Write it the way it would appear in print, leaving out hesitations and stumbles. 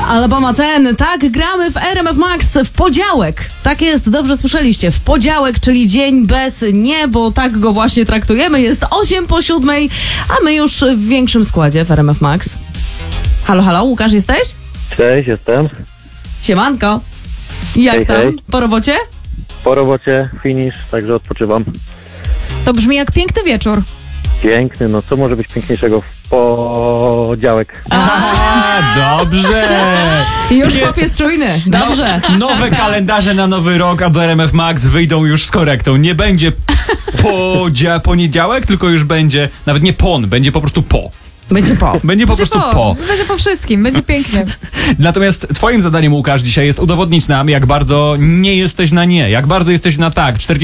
Alabama Ten. Tak, gramy w RMF Max w podziałek. Tak jest, dobrze słyszeliście. W podziałek, czyli dzień bez nie, bo tak go właśnie traktujemy. Jest 8:07, a my już w większym składzie w RMF Max. Halo, halo, Łukasz, jesteś? Cześć, jestem. Siemanko. Jak Hej, tam? hej. Po robocie? Po robocie, finish, także odpoczywam. To brzmi jak piękny wieczór. Piękny, no co może być piękniejszego w podziałek? Dobrze! Już chłop jest czujny. Dobrze. Nowe kalendarze na nowy rok, a do RMF Max wyjdą już z korektą. Nie będzie poniedziałek, tylko już będzie, nawet nie będzie po prostu po. Będzie po. Będzie po prostu po. Będzie po wszystkim, będzie pięknie. Natomiast twoim zadaniem, Łukasz, dzisiaj jest udowodnić nam, jak bardzo nie jesteś na nie, jak bardzo jesteś na tak.